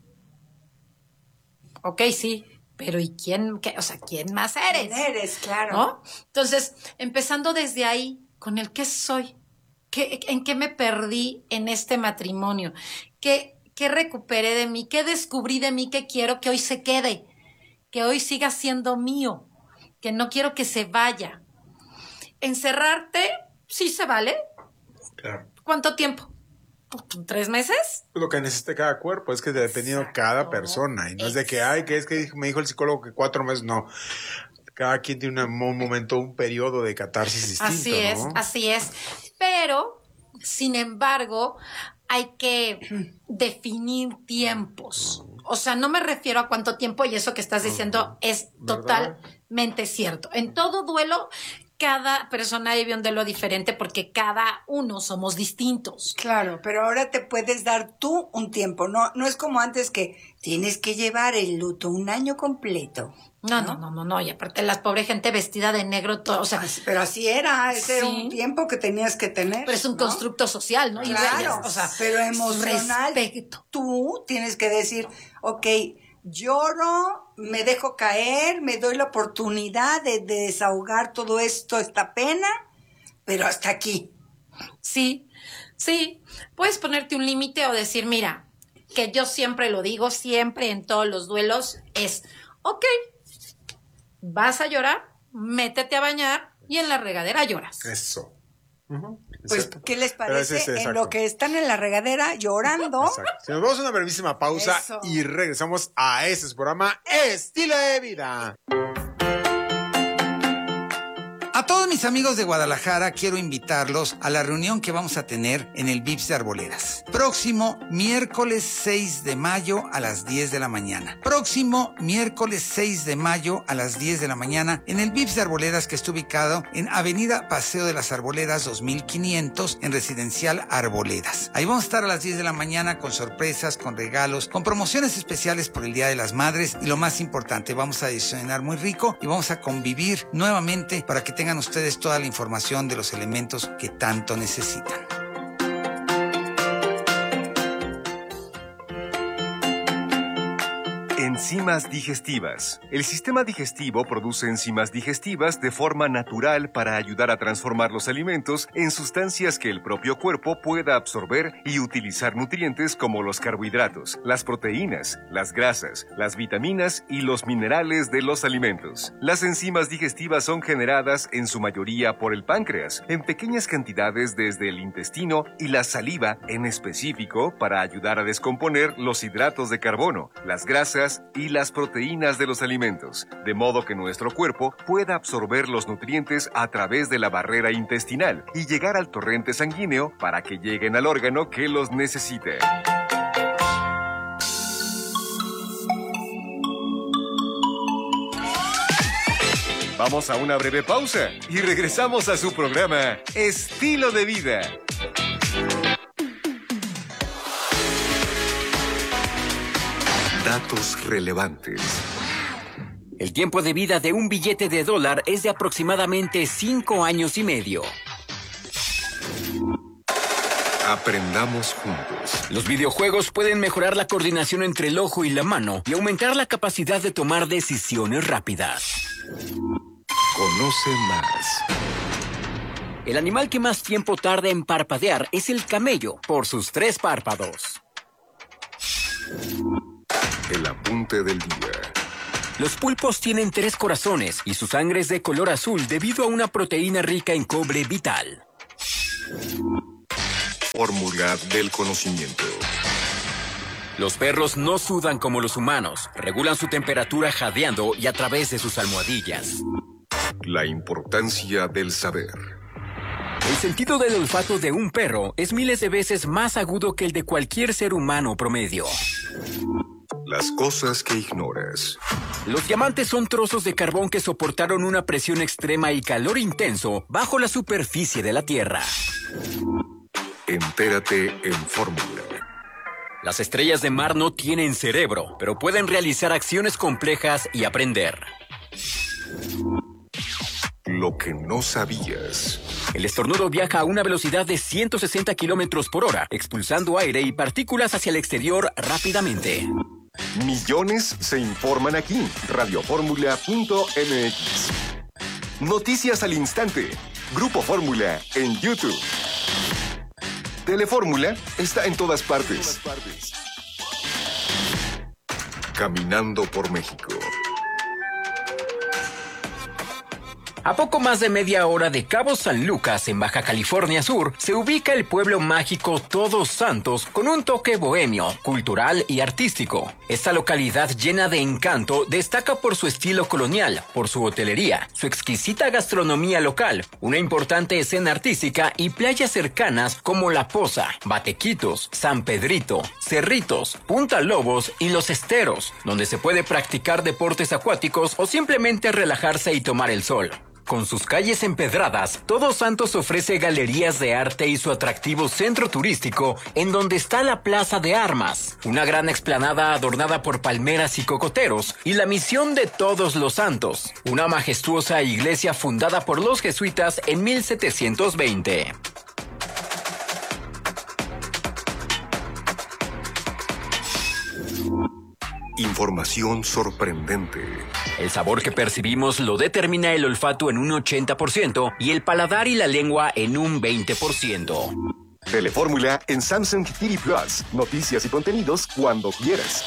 S2: Ok, sí. Pero ¿y quién? Qué, o sea, ¿quién más eres?
S1: ¿Quién eres? Claro.
S2: ¿No? Entonces, empezando desde ahí, con el qué soy, qué, en qué me perdí en este matrimonio, qué, qué recuperé de mí, qué descubrí de mí que quiero que hoy se quede, que hoy siga siendo mío, que no quiero que se vaya. Encerrarte, sí se vale.
S3: Claro.
S2: ¿Cuánto tiempo? ¿Tres meses?
S3: Lo que necesita cada cuerpo, es que dependiendo de cada persona. Y no es de que, ay, que es que me dijo el psicólogo que cuatro meses, no. Cada quien tiene una, un momento, un periodo de catarsis distinto,
S2: Así es,
S3: ¿no?
S2: así es. Pero, sin embargo, hay que definir tiempos. O sea, no me refiero a cuánto tiempo, y eso que estás diciendo es totalmente cierto. En todo duelo, cada persona vive un duelo diferente porque cada uno somos distintos.
S1: Claro, pero ahora te puedes dar tú un tiempo. No, no es como antes que tienes que llevar el luto un año completo.
S2: No, no, no, no, no. Y aparte la pobre gente vestida de negro, todo, o sea.
S1: Pero así era, ese
S2: sí.
S1: era un tiempo que tenías que tener.
S2: Pero es un
S1: ¿no?
S2: constructo social, ¿no?
S1: Claro,
S2: y reyes, o sea,
S1: pero emocional.
S2: Respeto.
S1: Tú tienes que decir, ok, lloro, me dejo caer, me doy la oportunidad de, de desahogar todo esto, esta pena, pero hasta aquí.
S2: Sí, sí. Puedes ponerte un límite o decir, mira, que yo siempre lo digo, siempre en todos los duelos, es, ok, vas a llorar, métete a bañar y en la regadera lloras.
S3: Eso. Uh-huh.
S1: Pues,
S3: Exacto.
S1: ¿qué les parece
S3: es, es,
S1: en lo que están en la regadera llorando?
S3: Exacto. Si nos vamos a una brevísima pausa
S1: Eso.
S3: Y regresamos a este su programa Estilo de Vida.
S10: A todos mis amigos de Guadalajara quiero invitarlos a la reunión que vamos a tener en el Vips de Arboledas. Próximo miércoles seis de mayo a las diez de la mañana. Próximo miércoles seis de mayo a las diez de la mañana en el Vips de Arboledas, que está ubicado en Avenida Paseo de las Arboledas dos mil quinientos en Residencial Arboledas. Ahí vamos a estar a las diez de la mañana con sorpresas, con regalos, con promociones especiales por el Día de las Madres y lo más importante, vamos a desayunar muy rico y vamos a convivir nuevamente para que tengan ustedes toda la información de los elementos que tanto necesitan.
S4: Enzimas digestivas. El sistema digestivo produce enzimas digestivas de forma natural para ayudar a transformar los alimentos en sustancias que el propio cuerpo pueda absorber y utilizar nutrientes como los carbohidratos, las proteínas, las grasas, las vitaminas y los minerales de los alimentos. Las enzimas digestivas son generadas en su mayoría por el páncreas, en pequeñas cantidades desde el intestino y la saliva en específico para ayudar a descomponer los hidratos de carbono, las grasas y las proteínas de los alimentos, de modo que nuestro cuerpo pueda absorber los nutrientes a través de la barrera intestinal y llegar al torrente sanguíneo para que lleguen al órgano que los necesite. Vamos a una breve pausa y regresamos a su programa Estilo de Vida. Datos relevantes.
S7: El tiempo de vida de un billete de dólar es de aproximadamente cinco años y medio.
S6: Aprendamos juntos.
S7: Los videojuegos pueden mejorar la coordinación entre el ojo y la mano y aumentar la capacidad de tomar decisiones rápidas.
S6: Conoce más.
S7: El animal que más tiempo tarda en parpadear es el camello, por sus tres párpados.
S6: El apunte del día.
S7: Los pulpos tienen tres corazones y su sangre es de color azul debido a una proteína rica en cobre vital.
S6: Fórmula del conocimiento.
S7: Los perros no sudan como los humanos, regulan su temperatura jadeando y a través de sus almohadillas.
S6: La importancia del saber.
S7: El sentido del olfato de un perro es miles de veces más agudo que el de cualquier ser humano promedio.
S6: Las cosas que ignoras.
S7: Los diamantes son trozos de carbón que soportaron una presión extrema y calor intenso bajo la superficie de la Tierra.
S6: Entérate en Fórmula.
S7: Las estrellas de mar no tienen cerebro, pero pueden realizar acciones complejas y aprender.
S6: Lo que no sabías.
S7: El estornudo viaja a una velocidad de ciento sesenta kilómetros por hora, expulsando aire y partículas hacia el exterior rápidamente.
S4: Millones se informan aquí. radio fórmula punto m x. Noticias al instante. Grupo Fórmula en YouTube. Telefórmula está en todas partes.
S6: Caminando por México.
S7: A poco más de media hora de Cabo San Lucas, en Baja California Sur, se ubica el pueblo mágico Todos Santos con un toque bohemio, cultural y artístico. Esta localidad llena de encanto destaca por su estilo colonial, por su hotelería, su exquisita gastronomía local, una importante escena artística y playas cercanas como La Poza, Batequitos, San Pedrito, Cerritos, Punta Lobos y Los Esteros, donde se puede practicar deportes acuáticos o simplemente relajarse y tomar el sol. Con sus calles empedradas, Todos Santos ofrece galerías de arte y su atractivo centro turístico, en donde está la Plaza de Armas, una gran explanada adornada por palmeras y cocoteros, y la Misión de Todos los Santos, una majestuosa iglesia fundada por los jesuitas en mil setecientos veinte.
S6: Información sorprendente.
S7: El sabor que percibimos lo determina el olfato en un ochenta por ciento y el paladar y la lengua en un veinte por ciento.
S4: Telefórmula en Samsung T V Plus. Noticias y contenidos cuando quieras.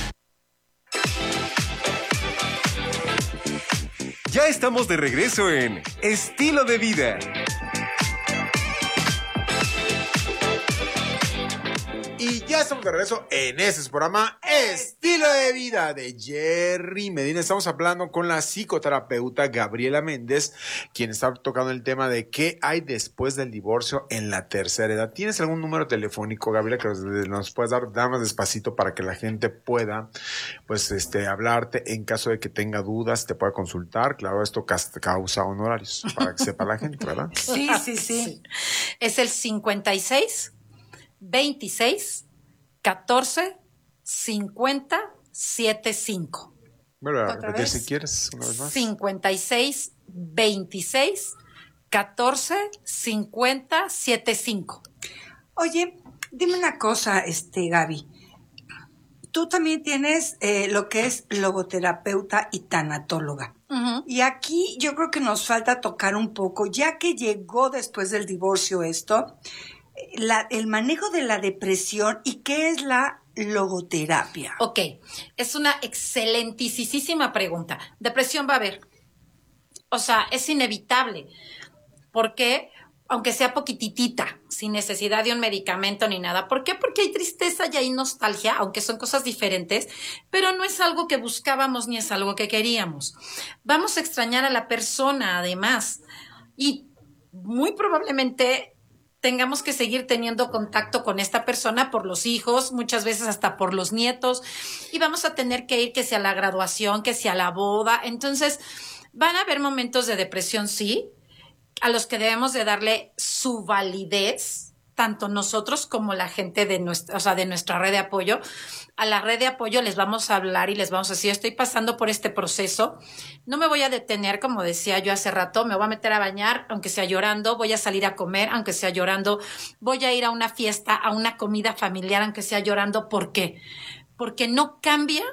S4: Ya estamos de regreso en Estilo de Vida.
S3: Y Ya estamos de regreso en ese programa Estilo de Vida de Jerry Medina. Estamos hablando con la psicoterapeuta Gabriela Méndez, quien está tocando el tema de qué hay después del divorcio en la tercera edad. ¿Tienes algún número telefónico, Gabriela, que nos puedas dar, dar más despacito para que la gente pueda, pues, este, hablarte en caso de que tenga dudas, te pueda consultar? Claro, esto causa honorarios, para que sepa la gente, ¿verdad?
S2: Sí, sí, sí. Es el cincuenta y seis, veintiséis, catorce, cincuenta, setenta y cinco.
S3: Bueno, a repetir si quieres una vez más.
S2: cincuenta y seis, veintiséis, catorce, cincuenta, setenta y cinco.
S1: Oye, dime una cosa, este, Gaby. Tú también tienes eh, lo que es logoterapeuta y tanatóloga. Uh-huh. Y aquí yo creo que nos falta tocar un poco, ya que llegó después del divorcio esto, la, el manejo de la depresión y qué es la logoterapia.
S2: Ok, es una excelentísima pregunta. Depresión va a haber. O sea, es inevitable. ¿Por qué? Aunque sea poquititita, sin necesidad de un medicamento ni nada. ¿Por qué? Porque hay tristeza y hay nostalgia, aunque son cosas diferentes, pero no es algo que buscábamos ni es algo que queríamos. Vamos a extrañar a la persona, además, y muy probablemente tengamos que seguir teniendo contacto con esta persona por los hijos, muchas veces hasta por los nietos, y vamos a tener que ir que sea a la graduación, que sea a la boda. Entonces, van a haber momentos de depresión, sí, a los que debemos de darle su validez, tanto nosotros como la gente de nuestra, o sea, de nuestra red de apoyo. A la red de apoyo les vamos a hablar y les vamos a decir, estoy pasando por este proceso, no me voy a detener, como decía yo hace rato, me voy a meter a bañar, aunque sea llorando, voy a salir a comer, aunque sea llorando, voy a ir a una fiesta, a una comida familiar, aunque sea llorando. ¿Por qué? Porque no cambia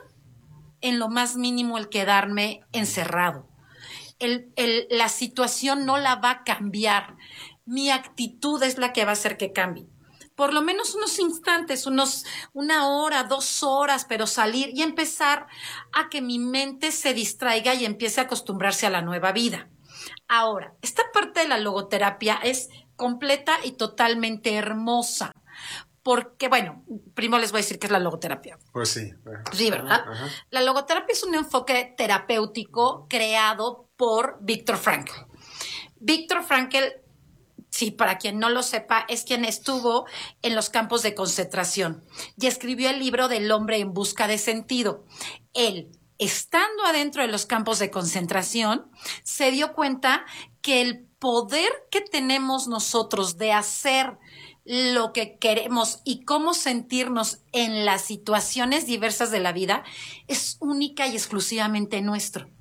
S2: en lo más mínimo el quedarme encerrado. El, el, la situación no la va a cambiar. Mi actitud es la que va a hacer que cambie. Por lo menos unos instantes, unos, una hora, dos horas, pero salir y empezar a que mi mente se distraiga y empiece a acostumbrarse a la nueva vida. Ahora, esta parte de la logoterapia es completa y totalmente hermosa. Porque, bueno, primero les voy a decir qué es la logoterapia.
S3: Pues sí.
S2: Sí, ¿verdad?
S3: Ajá.
S2: La logoterapia es un enfoque terapéutico creado por Viktor Frankl. Viktor Frankl, sí, para quien no lo sepa, es quien estuvo en los campos de concentración y escribió el libro del hombre en busca de sentido. Él, estando adentro de los campos de concentración, se dio cuenta que el poder que tenemos nosotros de hacer lo que queremos y cómo sentirnos en las situaciones diversas de la vida es única y exclusivamente nuestro.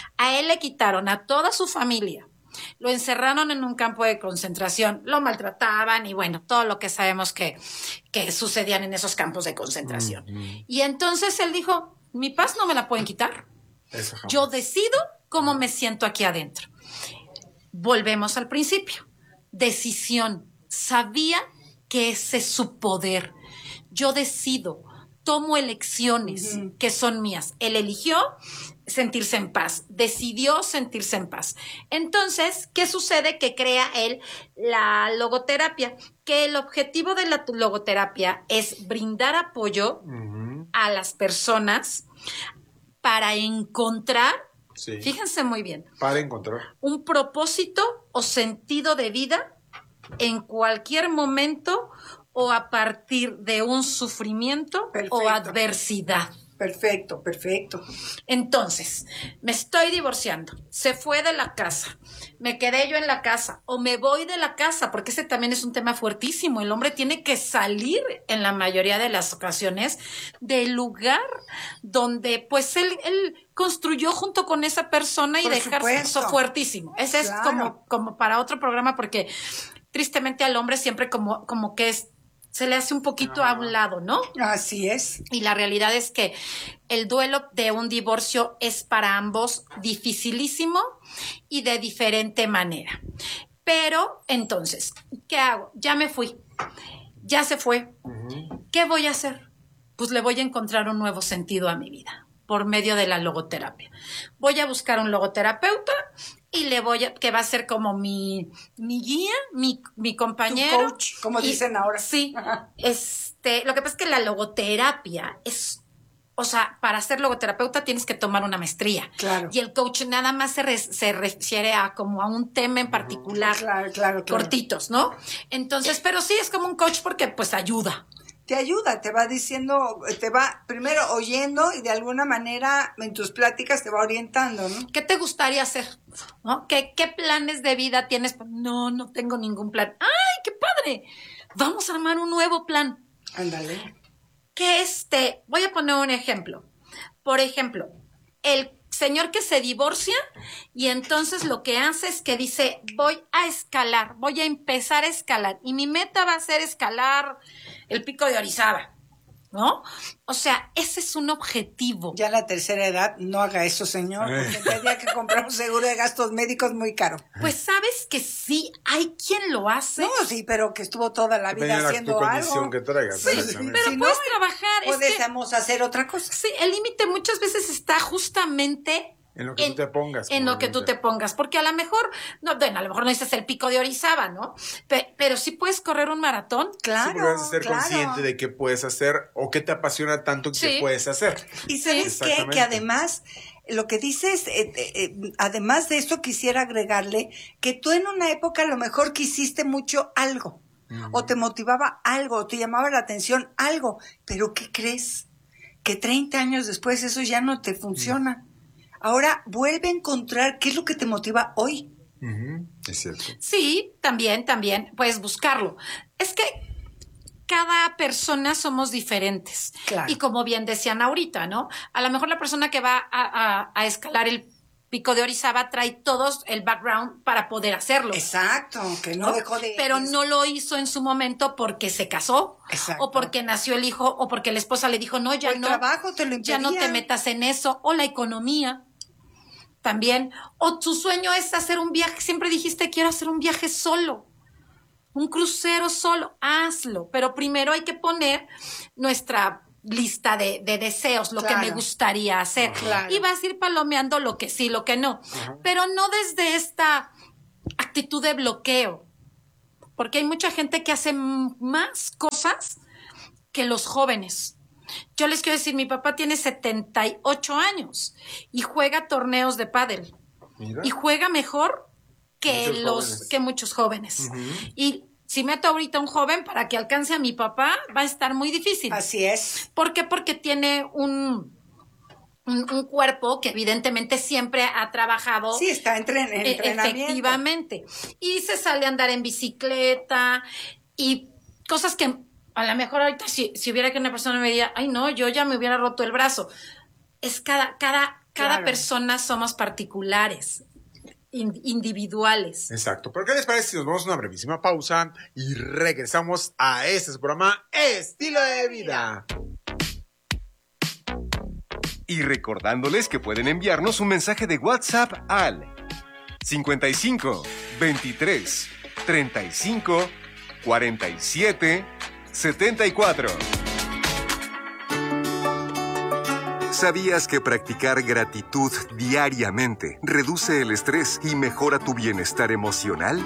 S2: A él le quitaron a toda su familia, lo encerraron en un campo de concentración, lo maltrataban y bueno, todo lo que sabemos que, que sucedían en esos campos de concentración. Mm-hmm. Y entonces él dijo, mi paz no me la pueden quitar. Eso, yo decido cómo me siento aquí adentro. Volvemos al principio. Decisión. Sabía que ese es su poder. Yo decido, tomo elecciones uh-huh. que son mías. Él eligió sentirse en paz, decidió sentirse en paz. Entonces, ¿qué sucede? Que crea él la logoterapia, que el objetivo de la logoterapia es brindar apoyo uh-huh. a las personas para encontrar, sí. fíjense muy bien,
S3: para encontrar
S2: un propósito o sentido de vida en cualquier momento o a partir de un sufrimiento perfecto. O adversidad.
S1: Perfecto, perfecto.
S2: Entonces, me estoy divorciando, se fue de la casa, me quedé yo en la casa o me voy de la casa, porque ese también es un tema fuertísimo. El hombre tiene que salir en la mayoría de las ocasiones del lugar donde pues él, él construyó junto con esa persona y Por dejarse eso fuertísimo. Ese claro. es como, como para otro programa, porque tristemente al hombre siempre como, como que es se le hace un poquito ah. a un lado, ¿no?
S1: Así es.
S2: Y la realidad es que el duelo de un divorcio es para ambos dificilísimo y de diferente manera. Pero, entonces, ¿qué hago? Ya me fui. Ya se fue. Uh-huh. ¿Qué voy a hacer? Pues le voy a encontrar un nuevo sentido a mi vida. por medio de la logoterapia. Voy a buscar un logoterapeuta y le voy a, que va a ser como mi, mi guía, mi, mi compañero.
S1: Tu coach, como
S2: y,
S1: dicen ahora.
S2: Sí. Este, lo que pasa es que la logoterapia es, o sea, para ser logoterapeuta tienes que tomar una maestría.
S1: Claro.
S2: Y el coach nada más se, re, se refiere a como a un tema en particular.
S1: Claro, claro, claro.
S2: Cortitos, ¿no? Entonces, pero sí es como un coach porque pues ayuda.
S1: Te ayuda, te va diciendo, te va primero oyendo y de alguna manera en tus pláticas te va orientando, ¿no?
S2: ¿Qué te gustaría hacer? ¿No? ¿Qué, qué planes de vida tienes? No, no tengo ningún plan. ¡Ay, qué padre! Vamos a armar un nuevo plan.
S1: Ándale.
S2: Que este, voy a poner un ejemplo. Por ejemplo, el señor que se divorcia y entonces lo que hace es que dice, voy a escalar, voy a empezar a escalar y mi meta va a ser escalar el Pico de Orizaba, ¿no? O sea, ese es un objetivo.
S1: Ya a la tercera edad, no haga eso, señor, porque tendría que comprar un seguro de gastos médicos muy caro.
S2: Pues sabes que sí, hay quien lo hace.
S1: No, sí, pero que estuvo toda la vida
S3: Depende
S1: haciendo
S3: de la
S1: algo.
S3: condición que traigas.
S2: Sí, pero
S1: si
S2: puedes
S1: no,
S2: trabajar.
S1: Podemos
S2: es que,
S1: hacer otra cosa.
S2: Sí, el límite muchas veces está justamente
S3: en lo que en, tú te pongas.
S2: En lo que tú te pongas, porque a lo mejor, no, bueno, a lo mejor no dices el Pico de Orizaba, ¿no? Pe- pero sí puedes correr un maratón.
S1: Claro,
S3: sí, vas a ser
S1: claro.
S3: consciente de qué puedes hacer o qué te apasiona tanto que
S2: Sí.
S3: puedes hacer.
S1: Y sabes qué, que además, lo que dices, eh, eh, además de esto quisiera agregarle que tú en una época a lo mejor quisiste mucho algo, uh-huh. o te motivaba algo, o te llamaba la atención algo, pero ¿qué crees? Que treinta años después eso ya no te funciona. Uh-huh. Ahora vuelve a encontrar qué es lo que te motiva hoy.
S3: Uh-huh. Es cierto.
S2: Sí, también, también, puedes buscarlo. Es que cada persona somos diferentes.
S1: Claro.
S2: Y como bien decían ahorita, ¿no? A lo mejor la persona que va a, a, a escalar el Pico de Orizaba trae todos el background para poder hacerlo.
S1: Exacto, que no,
S2: ¿no?
S1: dejó de...
S2: Pero no lo hizo en su momento porque se casó.
S1: Exacto.
S2: O porque nació el hijo, o porque la esposa le dijo, no, ya
S1: el
S2: no.
S1: trabajo te lo impedía.
S2: Ya no te metas en eso. O la economía. También. O tu sueño es hacer un viaje. Siempre dijiste, quiero hacer un viaje solo. Un crucero solo. Hazlo. Pero primero hay que poner nuestra lista de, de deseos, lo
S1: claro.
S2: que me gustaría hacer.
S1: Claro.
S2: Y vas a ir palomeando lo que sí, lo que no. Uh-huh. Pero no desde esta actitud de bloqueo. Porque hay mucha gente que hace más cosas que los jóvenes. Yo les quiero decir, mi papá tiene setenta y ocho años y juega torneos de pádel. Mira. Y juega mejor que muchos los jóvenes. que muchos jóvenes. Uh-huh. Y si meto ahorita un joven para que alcance a mi papá, va a estar muy difícil.
S1: Así es.
S2: ¿Por qué? Porque tiene un, un, un cuerpo que evidentemente siempre ha trabajado.
S1: Sí, está en, tren, en entrenamiento.
S2: Efectivamente. Y se sale a andar en bicicleta y cosas que a lo mejor ahorita si, si hubiera que una persona me diría, ay no, yo ya me hubiera roto el brazo. Es cada, cada, cada claro. persona somos particulares. Individuales.
S3: Exacto. ¿Pero qué les parece si nos vamos a una brevísima pausa y regresamos a este programa Estilo de Vida?
S4: Y recordándoles que pueden enviarnos un mensaje de WhatsApp al cincuenta y cinco, veintitrés, treinta y cinco, cuarenta y siete, setenta y cuatro.
S6: ¿Sabías que practicar gratitud diariamente reduce el estrés y mejora tu bienestar emocional?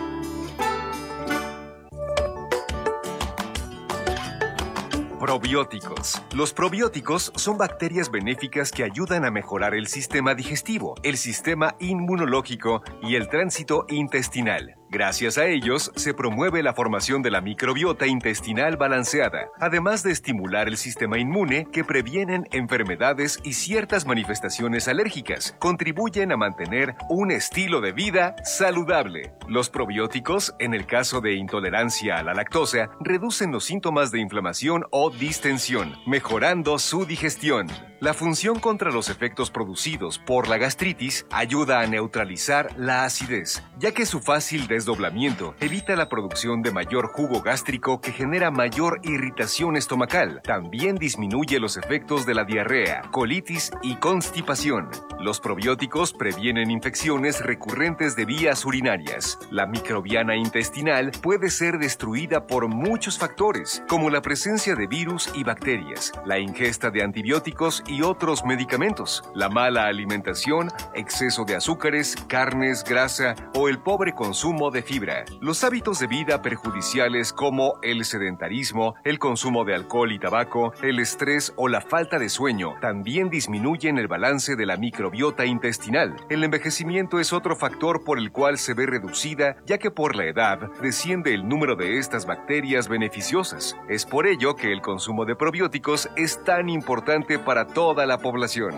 S4: Probióticos. Los probióticos son bacterias benéficas que ayudan a mejorar el sistema digestivo, el sistema inmunológico y el tránsito intestinal. Gracias a ellos, se promueve la formación de la microbiota intestinal balanceada, además de estimular el sistema inmune que previenen enfermedades y ciertas manifestaciones alérgicas. Contribuyen a mantener un estilo de vida saludable. Los probióticos, en el caso de intolerancia a la lactosa, reducen los síntomas de inflamación o distensión, mejorando su digestión. La función contra los efectos producidos por la gastritis ayuda a neutralizar la acidez, ya que su fácil desarrollo desdoblamiento, evita la producción de mayor jugo gástrico que genera mayor irritación estomacal. También disminuye los efectos de la diarrea, colitis y constipación. Los probióticos previenen infecciones recurrentes de vías urinarias. La microbiana intestinal puede ser destruida por muchos factores, como la presencia de virus y bacterias, la ingesta de antibióticos y otros medicamentos, la mala alimentación, exceso de azúcares, carnes, grasa o el pobre consumo de fibra. Los hábitos de vida perjudiciales como el sedentarismo, el consumo de alcohol y tabaco, el estrés o la falta de sueño también disminuyen el balance de la microbiota intestinal. El envejecimiento es otro factor por el cual se ve reducida, ya que por la edad desciende el número de estas bacterias beneficiosas. Es por ello que el consumo de probióticos es tan importante para toda la población.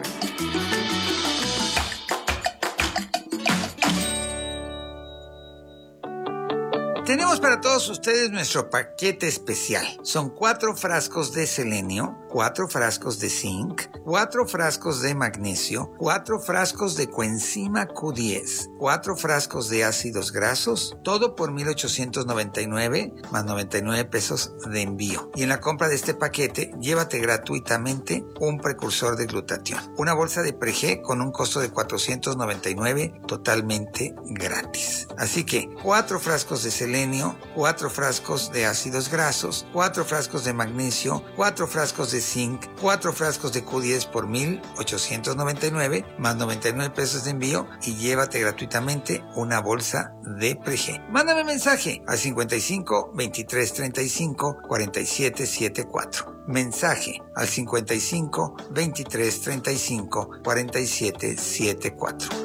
S10: Tenemos para todos ustedes nuestro paquete especial. Son cuatro frascos de selenio, cuatro frascos de zinc, cuatro frascos de magnesio, cuatro frascos de coenzima Q diez, cuatro frascos de ácidos grasos, todo por mil ochocientos noventa y nueve más noventa y nueve pesos de envío. Y en la compra de este paquete, llévate gratuitamente un precursor de glutatión. Una bolsa de Pregé con un costo de cuatrocientos noventa y nueve totalmente gratis. Así que cuatro frascos de selenio, cuatro frascos de ácidos grasos, cuatro frascos de magnesio, cuatro frascos de zinc, cuatro frascos de Q diez por mil ochocientos noventa y nueve más noventa y nueve pesos de envío y llévate gratuitamente una bolsa de Pregé. Mándame mensaje al cincuenta y cinco, veintitrés, treinta y cinco, cuarenta y siete setenta y cuatro. Mensaje al cincuenta y cinco, veintitrés, treinta y cinco, cuarenta y siete setenta y cuatro.